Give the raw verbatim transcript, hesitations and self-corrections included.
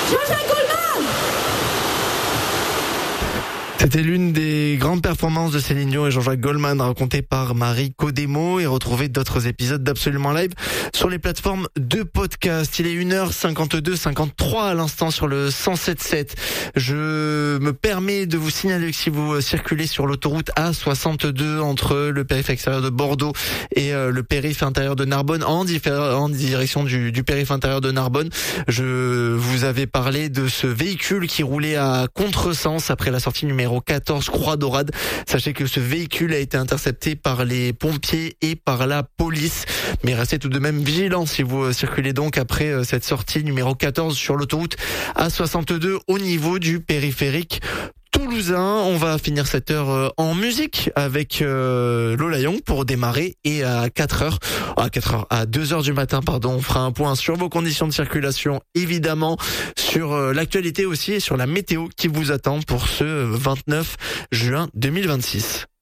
Jean-Jacques Goldman. C'était l'une des grandes performances de Céline Dion et Jean-Jacques Goldman, racontée par Marie Codemo, et retrouvez d'autres épisodes d'Absolument Live sur les plateformes de podcast. Il est une heure cinquante-deux cinquante-trois à l'instant sur le cent sept sept. Je me permets de vous signaler que si vous circulez sur l'autoroute A soixante-deux entre le périph' extérieur de Bordeaux et le périph' intérieur de Narbonne, en, diffé- en direction du, du périph' intérieur de Narbonne, je vous avais parlé de ce véhicule qui roulait à contresens après la sortie numéro quatorze Croix Dorade. Sachez que ce véhicule a été intercepté par les pompiers et par la police. Mais restez tout de même vigilants si vous circulez donc après cette sortie numéro quatorze sur l'autoroute A soixante-deux au niveau du périphérique toulousain. On va finir cette heure en musique avec euh, Lola Young pour démarrer, et à quatre heures, à quatre heures, à deux heures du matin, pardon, on fera un point sur vos conditions de circulation, évidemment, sur euh, l'actualité aussi et sur la météo qui vous attend pour ce vingt-neuf juin deux mille vingt-six.